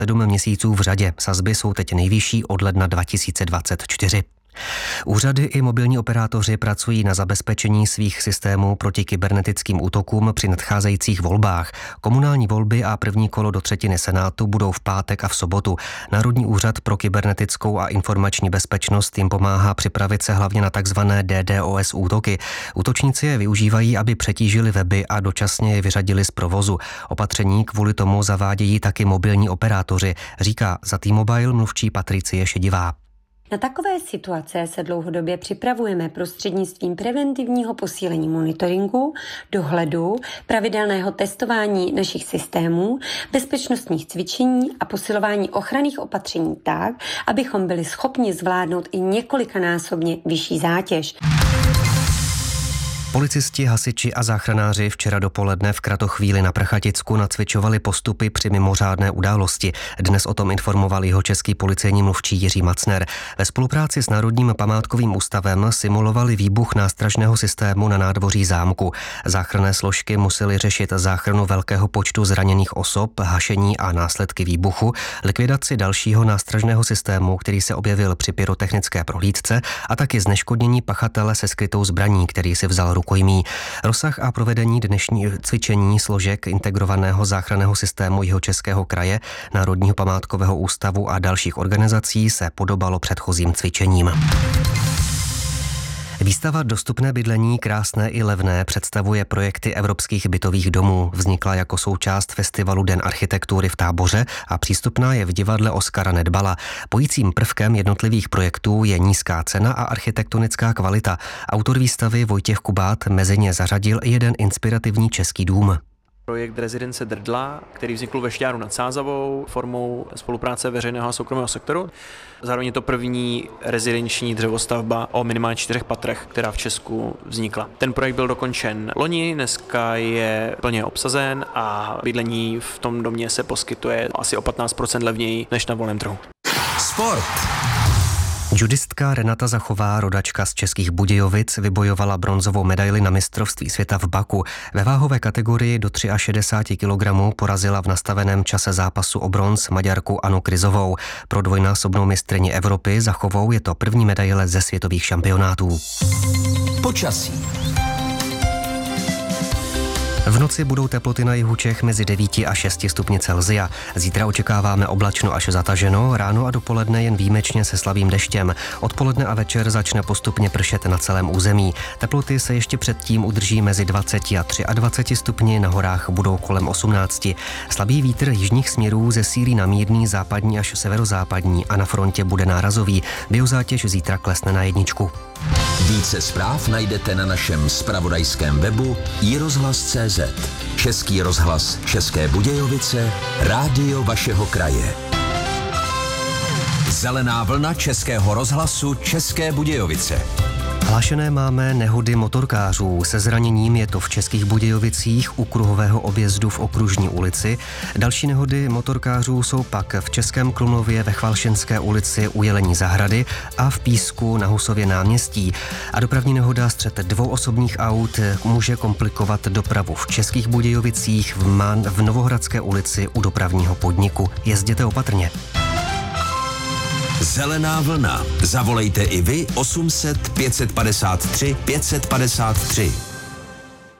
7 měsíců v řadě. Sazby jsou teď nejvyšší od ledna 2024. Úřady i mobilní operátoři pracují na zabezpečení svých systémů proti kybernetickým útokům při nadcházejících volbách. Komunální volby a první kolo do třetiny Senátu budou v pátek a v sobotu. Národní úřad pro kybernetickou a informační bezpečnost jim pomáhá připravit se hlavně na takzvané DDoS útoky. Útočníci je využívají, aby přetížili weby a dočasně je vyřadili z provozu. Opatření kvůli tomu zavádějí taky mobilní operátoři, říká za T-Mobile mluvčí Patricie Šedivá. Na takové situace se dlouhodobě připravujeme prostřednictvím preventivního posílení monitoringu, dohledu, pravidelného testování našich systémů, bezpečnostních cvičení a posilování ochranných opatření tak, abychom byli schopni zvládnout i několikanásobně vyšší zátěž. Policisti, hasiči a záchranáři včera dopoledne v Kratochvíli na Prchaticku nacvičovali postupy při mimořádné události. Dnes o tom informoval jihočeský policejní mluvčí Jiří Macner. Ve spolupráci s Národním památkovým ústavem simulovali výbuch nástražného systému na nádvoří zámku. Záchranné složky musely řešit záchranu velkého počtu zraněných osob, hašení a následky výbuchu, likvidaci dalšího nástražného systému, který se objevil při pyrotechnické prohlídce, a taky zneškodnění pachatele se skrytou zbraní, který si vzal rukojmí. Rozsah a provedení dnešní cvičení složek integrovaného záchranného systému Jihočeského kraje, Národního památkového ústavu a dalších organizací se podobalo předchozím cvičením. Výstava Dostupné bydlení, krásné i levné představuje projekty evropských bytových domů. Vznikla jako součást festivalu Den architektury v Táboře a přístupná je v divadle Oskara Nedbala. Pojícím prvkem jednotlivých projektů je nízká cena a architektonická kvalita. Autor výstavy Vojtěch Kubát mezi ně zařadil jeden inspirativní český dům. Projekt rezidence Drdla, který vznikl ve Šťáru nad Sázavou formou spolupráce veřejného a soukromého sektoru. Zároveň je to první rezidenční dřevostavba o minimálně 4 patrech, která v Česku vznikla. Ten projekt byl dokončen loni, dneska je plně obsazen a bydlení v tom domě se poskytuje asi o 15% levněji než na volném trhu. Sport. Judistka Renata Zachová, rodačka z Českých Budějovic, vybojovala bronzovou medaili na mistrovství světa v Baku. Ve váhové kategorii do 63 kg porazila v nastaveném čase zápasu o bronz Maďarku Anu Kryzovou. Pro dvojnásobnou mistryni Evropy Zachovou je to první medaile ze světových šampionátů. Počasí. V noci budou teploty na jihu Čech mezi 9 a 6 stupni Celsia. Zítra očekáváme oblačno až zataženo, ráno a dopoledne jen výjimečně se slabým deštěm. Odpoledne a večer začne postupně pršet na celém území. Teploty se ještě předtím udrží mezi 20 a 23 stupni, na horách budou kolem 18. Slabý vítr jižních směrů zesílí na mírný západní až severozápadní a na frontě bude nárazový. Biozátěž zítra klesne na 1. Více zpráv najdete na našem zpravodajském webu iRozhlas.cz. Český rozhlas České Budějovice, rádio vašeho kraje. Zelená vlna Českého rozhlasu České Budějovice. Hlášené máme nehody motorkářů. Se zraněním je to v Českých Budějovicích u kruhového objezdu v Okružní ulici. Další nehody motorkářů jsou pak v Českém Klunově ve Chvalšenské ulici u Jelení zahrady a v Písku na Husově náměstí. A dopravní nehoda, střet 2 osobních aut, může komplikovat dopravu v Českých Budějovicích v Novohradské ulici u dopravního podniku. Jezděte opatrně. Zelená vlna. Zavolejte i vy 800 553 553.